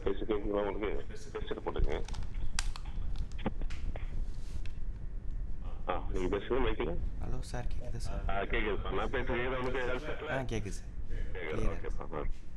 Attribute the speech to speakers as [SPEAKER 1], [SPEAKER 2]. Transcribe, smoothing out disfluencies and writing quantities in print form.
[SPEAKER 1] பேசி கேட்குங்களா உங்களுக்கு? பேசிட்டு போட்டுங்க. நீங்கள் பேசுங்க மைக்கில்.
[SPEAKER 2] ஹலோ சார், கேட்குது சார்?
[SPEAKER 1] கேட்குது சார். நான் பேசுகிறேன் உங்களுக்கு?
[SPEAKER 2] கேட்குது சார்.
[SPEAKER 1] கேட்குது. ஓகேப்பா.